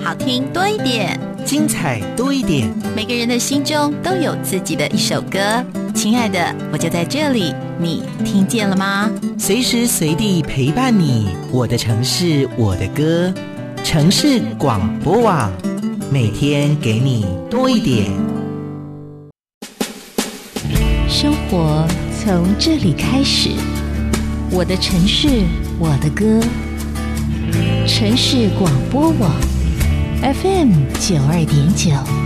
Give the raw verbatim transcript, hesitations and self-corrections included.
好听多一点， 精彩多一点。 每个人的心中都有自己的一首歌。亲爱的，我就在这里，你听见了吗？ 随时随地陪伴你，我的城市，我的歌。城市广播网，每天给你多一点。 生活从这里开始，我的城市，我的歌。城市广播网 F M 九二点九。